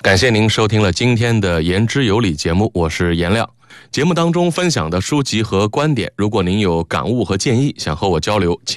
感谢您收听了今天的言之有理节目，我是颜亮。节目当中分享的书籍和观点，如果您有感悟和建议，想和我交流，请